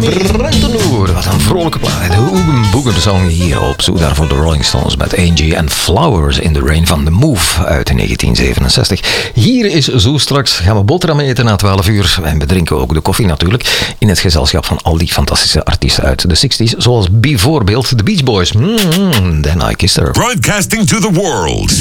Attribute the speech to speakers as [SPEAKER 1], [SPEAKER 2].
[SPEAKER 1] Brentenoer, wat een vrolijke plaat. Een boegende song hier op zoek daar voor de Rolling Stones met Angie en Flowers in the Rain van The Move uit 1967. Hier is zo straks, gaan we boterham eten na 12 uur en we drinken ook de koffie natuurlijk in het gezelschap van al die fantastische artiesten uit de 60s, zoals bijvoorbeeld de Beach Boys. Then I Kissed Her.
[SPEAKER 2] Broadcasting to the world.